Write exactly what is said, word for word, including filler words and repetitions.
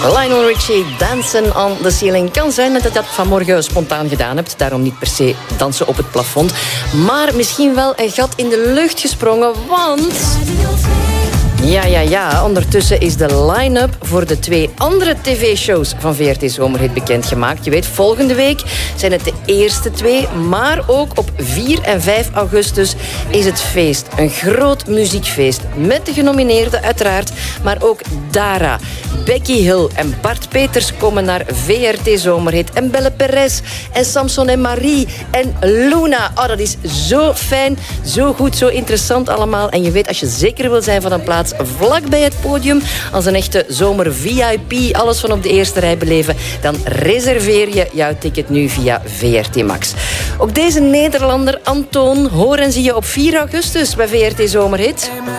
Lionel Richie, Dancing on the Ceiling. Kan zijn dat je dat vanmorgen spontaan gedaan hebt. Daarom niet per se dansen op het plafond. Maar misschien wel een gat in de lucht gesprongen, want... Ja, ja, ja. Ondertussen is de line-up voor de twee andere tv-shows van V R T Zomerhit bekendgemaakt. Je weet, volgende week zijn het de eerste twee. Maar ook op vier en vijf augustus is het feest. Een groot muziekfeest. Met de genomineerden uiteraard. Maar ook Dara, Becky Hill en Bart Peters komen naar V R T Zomerhit. En Belle Perez en Samson en Marie en Luna. Oh, dat is zo fijn, zo goed, zo interessant allemaal. En je weet, als je zeker wil zijn van een plaats vlak bij het podium, als een echte zomer V I P, alles van op de eerste rij beleven, dan reserveer je jouw ticket nu via V R T Max. Ook deze Nederlander, Antoon, horen zie je op vier augustus bij V R T Zomerhit.